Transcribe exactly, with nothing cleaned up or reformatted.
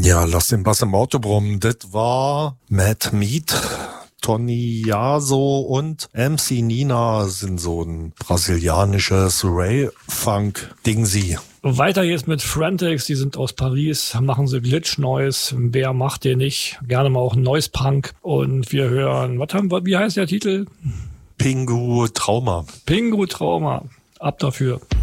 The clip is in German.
Ja, lass den Bass im Auto brummen. Das war Mad Meat. Tony Yaso und M C Nina sind so ein brasilianisches Ray-Funk-Ding-Sie. Weiter geht's mit Frantics, die sind aus Paris, machen sie Glitch Noise. Wer macht den nicht? Gerne mal auch Noise Punk. Und wir hören, was haben wir, wie heißt der Titel? Pingu Trauma. Pingu Trauma. Ab dafür.